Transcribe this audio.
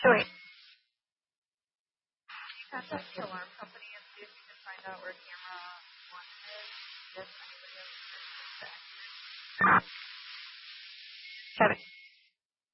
Sure. Contact the alarm company and see if you can find out where camera one is. If anybody else is accurate.